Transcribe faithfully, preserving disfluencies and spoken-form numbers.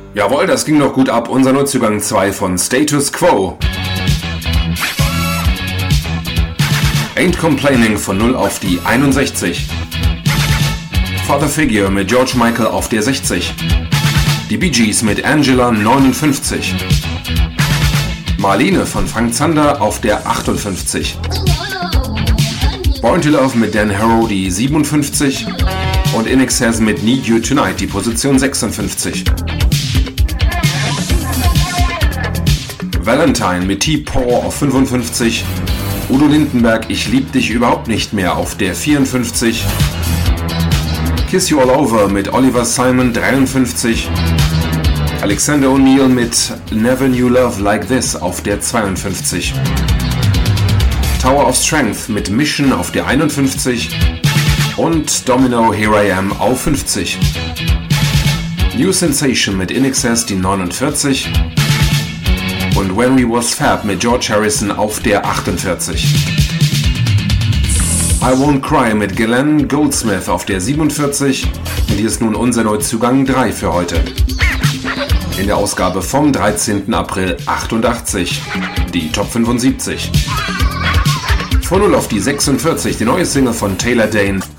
Jawohl, das ging doch gut ab. Unser Neuzugang zwei von Status Quo. Ain't Complaining von null auf die einundsechzig. Father Figure mit George Michael auf der sechzig. Die Bee Gees mit Angela neunundfünfzig. Marlene von Frank Zander auf der achtundfünfzig. Born to Love mit Dan Harrow die siebenundfünfzig. Und In Excess mit Need You Tonight die Position sechsundfünfzig. Valentine mit T-Paw auf fünfundfünfzig. Udo Lindenberg, Ich lieb dich überhaupt nicht mehr auf der vierundfünfzig. Kiss You All Over mit Oliver Simon dreiundfünfzig. Alexander O'Neill mit Never Knew Love Like This auf der zweiundfünfzig. Tower of Strength mit Mission auf der einundfünfzig. Und Domino Here I Am auf fünfzig. New Sensation mit In Excess die neunundvierzig. Und When We Was Fab mit George Harrison auf der achtundvierzig. I Won't Cry mit Glenn Goldsmith auf der siebenundvierzig. Und hier ist nun unser Neuzugang drei für heute. In der Ausgabe vom dreizehnten April achtundachtzig. Die Top fünfundsiebzig. Von null auf die sechsundvierzig, die neue Single von Taylor Dayne.